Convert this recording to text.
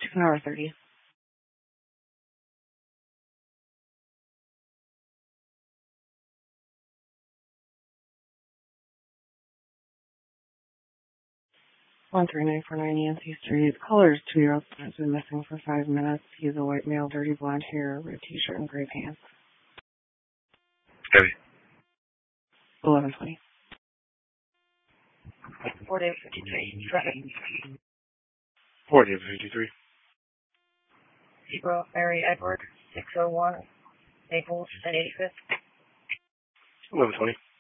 2 hour 30. One 3949 Yancey Street. Caller is 2-year-old son has been missing for 5 minutes. He's a white male, dirty blonde hair, red t-shirt, and gray pants. Heavy. 1120. 4853. Traffic. 4853. Hebrew Mary Edward, 601 Naples and 85th. 1120.